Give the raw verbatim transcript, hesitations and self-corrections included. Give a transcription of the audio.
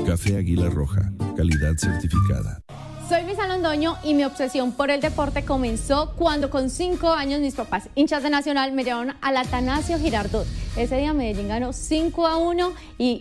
Café Águila Roja, calidad certificada. Soy Luisa Londoño y mi obsesión por el deporte comenzó cuando con cinco años mis papás, hinchas de Nacional, me llevaron al Atanasio Girardot. Ese día Medellín ganó cinco a uno y